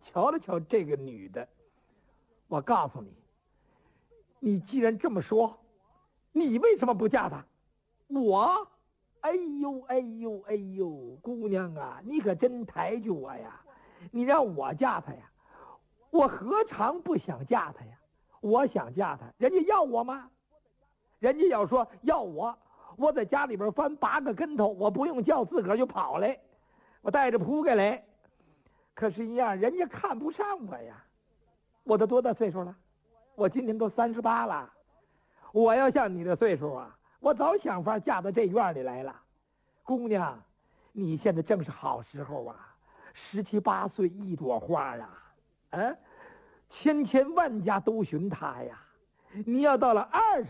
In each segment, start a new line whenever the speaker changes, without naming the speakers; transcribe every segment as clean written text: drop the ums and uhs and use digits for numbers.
瞧了瞧这个女的，我告诉你，你既然这么说，你为什么不嫁她？我？哎呦哎呦哎呦，姑娘啊，你可真抬举我呀！你让我嫁她呀，我何尝不想嫁她呀？我想嫁她，人家要我吗？人家要说要我在家里边翻8个跟头，我不用叫，自个儿就跑来，我带着铺盖来。可是，一样人家看不上我呀。我都多大岁数了？我今年都38了。我要像你这岁数啊，我早想法嫁到这院里来了。姑娘，你现在正是好时候啊，17、18岁一朵花啊，千千万家都寻她呀。你要到了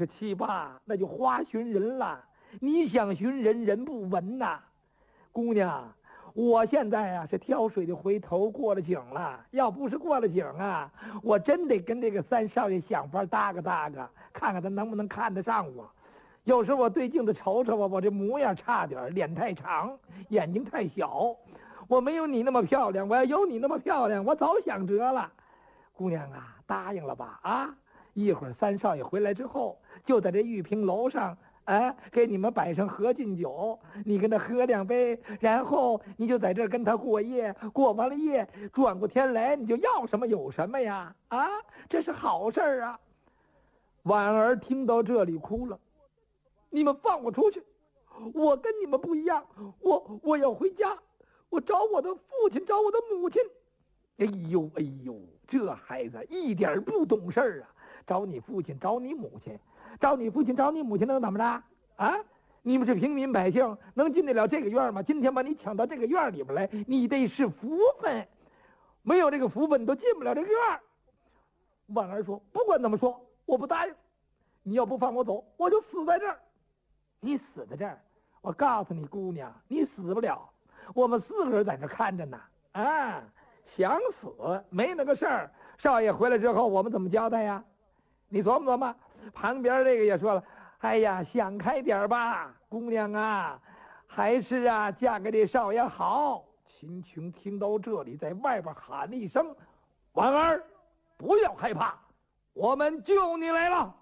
27、8，那就花寻人了。你想寻人，人不闻呐。姑娘，我现在啊是挑水的回头过了井了。要不是过了井啊，我真得跟这个3少爷想法搭个，看看他能不能看得上我。有时候我对镜子瞅瞅我这模样差点，脸太长，眼睛太小。我没有你那么漂亮，我要有你那么漂亮，我早想辙了。姑娘啊，答应了吧？啊！一会儿3少爷回来之后，就在这玉屏楼上，给你们摆上合卺酒，你跟他喝2杯，然后你就在这儿跟他过夜，过完了夜，转过天来，你就要什么有什么呀！啊，这是好事儿啊！婉儿听到这里哭了，你们放我出去，我跟你们不一样，我要回家，我找我的父亲，找我的母亲。哎呦哎呦，这孩子一点不懂事儿啊！找你父亲，找你母亲，找你父亲，找你母亲能怎么着啊？你们是平民百姓，能进得了这个院吗？今天把你抢到这个院里边来，你得是福分，没有这个福分，你都进不了这个院。婉儿说：“不管怎么说，我不答应。你要不放我走，我就死在这儿。你死在这儿，我告诉你，姑娘，你死不了。我们4个人在这看着呢。啊，想死没那个事儿。少爷回来之后，我们怎么交代呀？你琢磨琢磨。旁边这个也说了，哎呀，想开点吧，姑娘啊，还是啊，嫁给这少爷好。”秦琼听到这里，在外边喊了一声：“婉儿，不要害怕，我们救你来了。”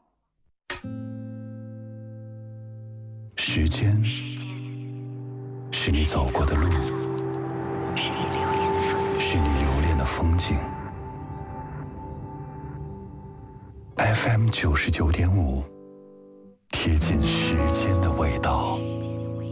时间是你走过的路，是你留恋的风景。FM 99.5，贴近时间的味道。